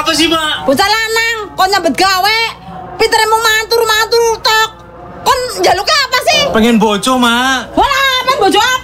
Apa sih, Mak? Bocah lanang, kon nyambet gawe. Pintere mau mantur tok. Kon njaluk apa sih? Pengen bojo, Mak. Wala, pengen bojo apa?